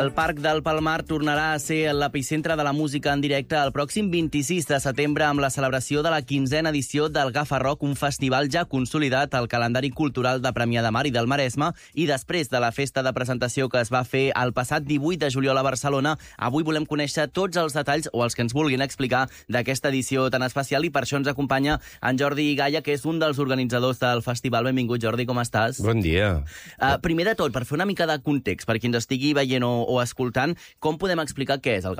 El Parc del Palmar tornarà a ser l'epicentre de la música en directe el pròxim 26 de setembre amb la celebració de la 15a edició del Gafa Rock, un festival ja consolidat al calendari cultural de Premià de Mar i del Maresme, i després de la festa de presentació que es va fer el passat 18 de juliol a Barcelona, avui volem conèixer tots els detalls o els que ens vulguin explicar d'aquesta edició tan especial, i per això ens acompanya en Jordi Gaya, que és un dels organitzadors del festival. Benvingut, Jordi, com estàs? Bon dia. Primer de tot, per fer una mica de context, per qui ens estigui veient o escoltant, com podem explicar què és el